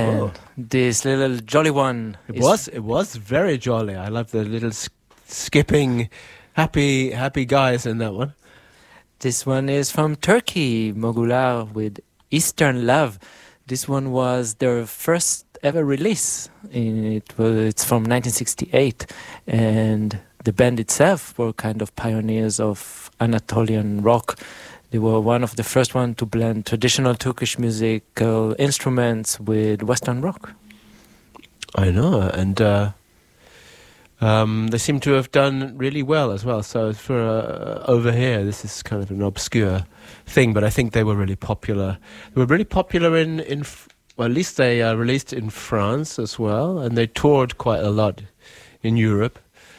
And this little jolly one. It was very jolly. I love the little skipping, happy guys in that one. This one is from Turkey, Mogular with Eastern Love. This one was their first ever release. It's from 1968, and the band itself were kind of pioneers of Anatolian rock. They were one of the first one to blend traditional Turkish musical instruments with Western rock. I know, and they seem to have done really well as well. So for over here, this is kind of an obscure thing, but I think they were really popular. They were really popular in well, at least they released in France as well, and they toured quite a lot in Europe.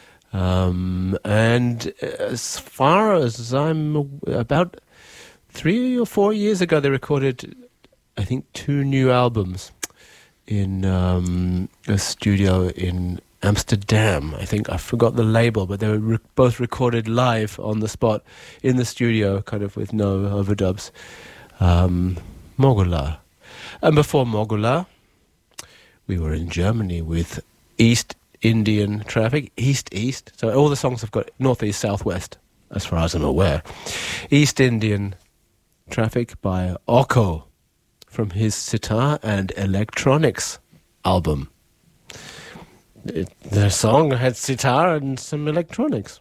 And as far as I'm about 3 or 4 years ago, they recorded, I think, 2 new albums in a studio in Amsterdam. I think I forgot the label, but they were both recorded live on the spot in the studio, kind of with no overdubs. Mogular. And before Mogular, we were in Germany with East Indian Traffic, East. So all the songs have got northeast, southwest, as far as I'm aware. East Indian Traffic by Oko from his Sitar and Electronics album. The song had sitar and some electronics.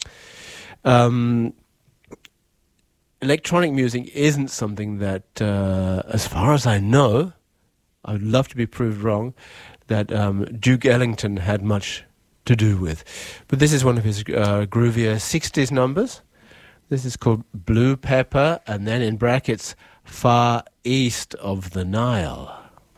Electronic music isn't something that, as far as I know, I would love to be proved wrong, that Duke Ellington had much to do with. But this is one of his groovier 60s numbers. This is called Blue Pepper, and then in brackets, Far East of the Nile.